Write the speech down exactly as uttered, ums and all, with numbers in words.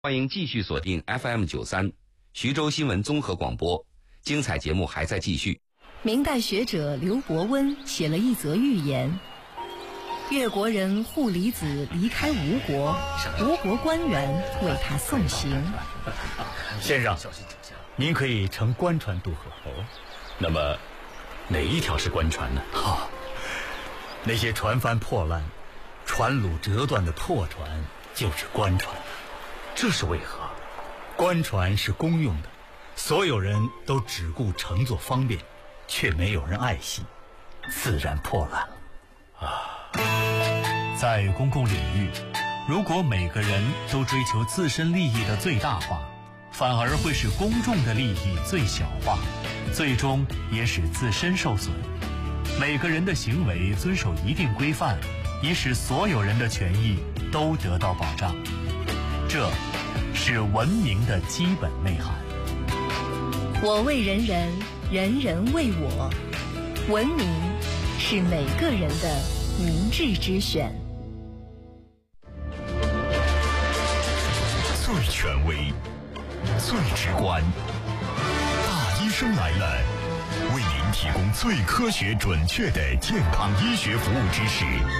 欢迎继续锁定 F M 九三 徐州新闻综合广播，精彩节目还在继续。 明代学者刘伯温写了一则寓言：越国人护离子离开吴国，吴国官员为他送行。 先生，您可以乘官船渡河。 哦，那么哪一条是官船呢？ 哦，那些船帆破烂、船橹折断的破船就是官船。 这是为何？ 官船是公用的，所有人都只顾乘坐方便，却没有人爱惜，自然破烂了。 啊， 在公共领域，如果每个人都追求自身利益的最大化，反而会使公众的利益最小化，最终也使自身受损。每个人的行为遵守一定规范，以使所有人的权益都得到保障。这是文明的基本内涵。 我为人人，人人为我。文明是每个人的明智之选。 最权威，最直观，大医生来了，为您提供最科学准确的健康医学服务知识。